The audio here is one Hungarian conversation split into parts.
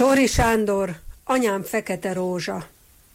Csóri Sándor, anyám fekete rózsa.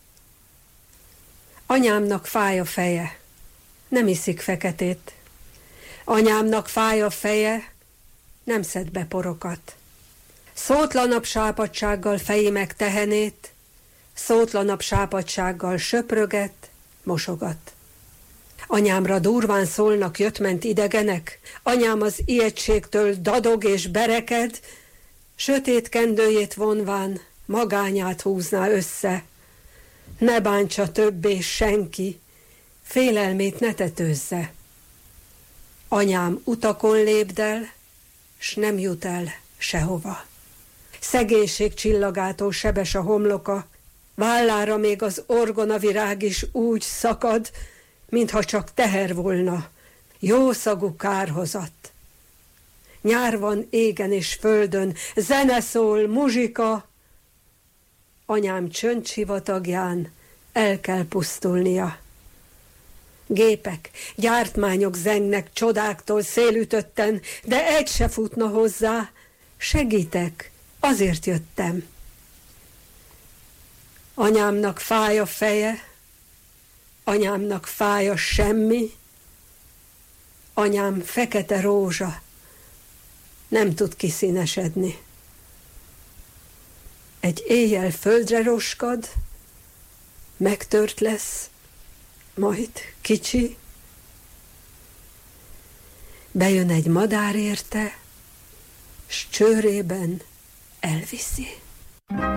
Anyámnak fáj a feje, nem iszik feketét. Anyámnak fáj a feje, nem szed be porokat. Szótlanabb sápadsággal feji meg tehenét, szótlanabb sápadsággal söpröget, mosogat. Anyámra durván szólnak jött-ment idegenek, anyám az ijegységtől dadog és bereked, sötét kendőjét vonván magányát húzná össze. Ne bántsa többé senki, félelmét ne tetőzze. Anyám utakon lépdel, s nem jut el sehova. Szegénység csillagától sebes a homloka, vállára még az orgonavirág is úgy szakad, mintha csak teher volna, jószagú kárhozat. Nyár van égen és földön, zene szól, muzsika. Anyám csöndsivatagján el kell pusztulnia. Gépek, gyártmányok zengnek csodáktól szélütötten, de egy se futna hozzá. Segítek, azért jöttem. Anyámnak fáj a feje, anyámnak fáj a semmi, anyám fekete rózsa, nem tud kiszínesedni. Egy éjjel földre roskad, megtört lesz, majd kicsi. Bejön egy madár érte, s csőrében elviszi.